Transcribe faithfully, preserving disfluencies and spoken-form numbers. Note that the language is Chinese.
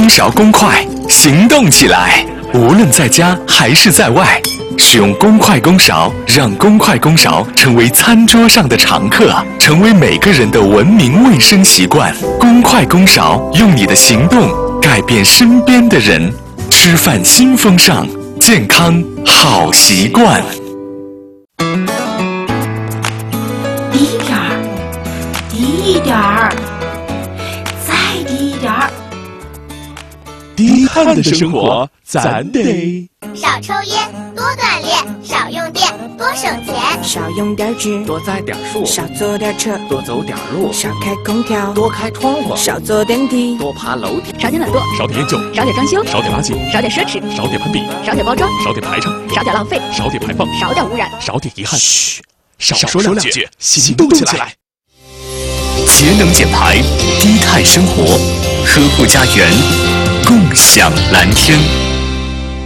公勺公筷，行动起来！无论在家还是在外，使用公筷公勺，让公筷公勺成为餐桌上的常客，成为每个人的文明卫生习惯。公筷公勺，用你的行动改变身边的人。吃饭新风尚，健康好习惯。 低一点儿，低一点儿，再低一点儿。 低碳的生活，咱得少抽烟，多锻炼；少用电，多省钱； 少用点纸， 多栽点树； 少坐点车， 多走点路； 少开空调， 多开窗户； 少坐电梯， 多爬楼梯； 少点懒惰， 少点烟酒， 少点装修， 少点垃圾， 少点奢侈， 少点攀比， 少点包装， 少点排场， 少点浪费， 少点排放， 少点污染， 少点遗憾。嘘，少说两句，行动起来！ 节能减排，低碳生活，呵护家园，共享蓝天。